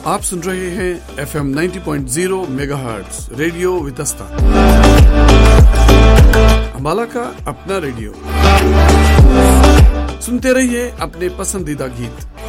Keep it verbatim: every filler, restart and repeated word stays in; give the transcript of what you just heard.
आप सुन रहे हैं F M ninety point zero megahertz radio Vitasta, Ambala का अपना रेडियो। सुनते रहिए अपने पसंदीदा गीत।